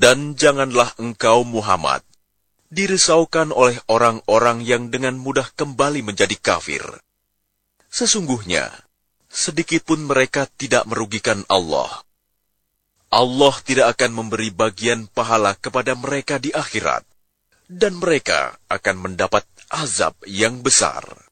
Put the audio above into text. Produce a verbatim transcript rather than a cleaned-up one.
Dan janganlah engkau Muhammad dirisaukan oleh orang-orang yang dengan mudah kembali menjadi kafir. Sesungguhnya, sedikitpun mereka tidak merugikan Allah. Allah tidak akan memberi bagian pahala kepada mereka di akhirat, dan mereka akan mendapat azab yang besar.